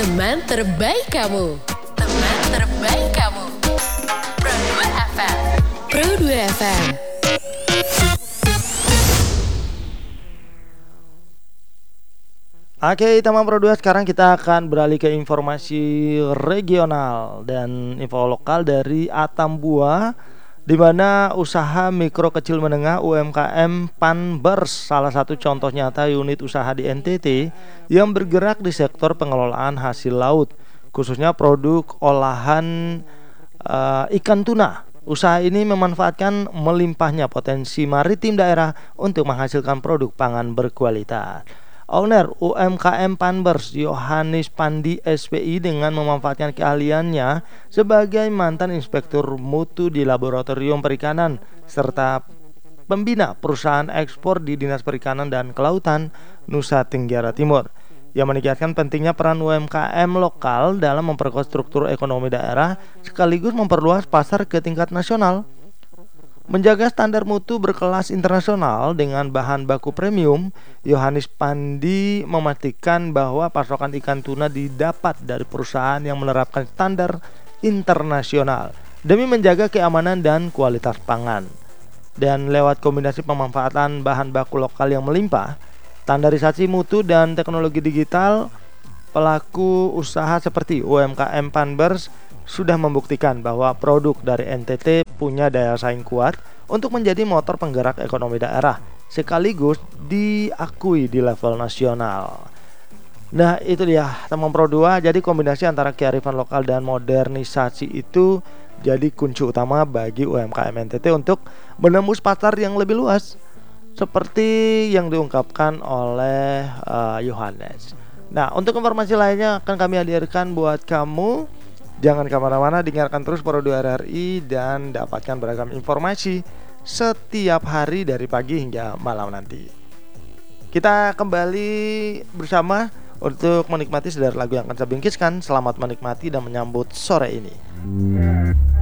Teman terbaik kamu. Teman terbaik kamu. Pro 2 FM. Pro 2 FM. Oke, teman Pro 2, sekarang kita akan beralih ke informasi regional dan info lokal dari Atambua, di mana usaha mikro kecil menengah UMKM Panbers salah satu contoh nyata unit usaha di NTT yang bergerak di sektor pengelolaan hasil laut, khususnya produk olahan ikan tuna. Usaha ini memanfaatkan melimpahnya potensi maritim daerah untuk menghasilkan produk pangan berkualitas. Owner UMKM Panbers, Yohanes Pandi SPI, dengan memanfaatkan keahliannya sebagai mantan inspektur mutu di Laboratorium Perikanan serta pembina perusahaan ekspor di Dinas Perikanan dan Kelautan Nusa Tenggara Timur, yang menegaskan pentingnya peran UMKM lokal dalam memperkuat struktur ekonomi daerah sekaligus memperluas pasar ke tingkat nasional. Menjaga standar mutu berkelas internasional dengan bahan baku premium, Yohanes Pandi memastikan bahwa pasokan ikan tuna didapat dari perusahaan yang menerapkan standar internasional demi menjaga keamanan dan kualitas pangan. Dan lewat kombinasi pemanfaatan bahan baku lokal yang melimpah, standarisasi mutu dan teknologi digital, pelaku usaha seperti UMKM Panbers sudah membuktikan bahwa produk dari NTT punya daya saing kuat untuk menjadi motor penggerak ekonomi daerah sekaligus diakui di level nasional. Nah, itu dia teman Pro 2. Jadi kombinasi antara kearifan lokal dan modernisasi itu jadi kunci utama bagi UMKM NTT untuk menembus pasar yang lebih luas, seperti yang diungkapkan oleh Yohanes. Nah, untuk informasi lainnya akan kami hadirkan buat kamu. Jangan kemana-mana, dengarkan terus Pro 2 RRI dan dapatkan beragam informasi setiap hari dari pagi hingga malam nanti. Kita kembali bersama untuk menikmati sederet lagu yang akan saya bingkiskan. Selamat menikmati dan menyambut sore ini.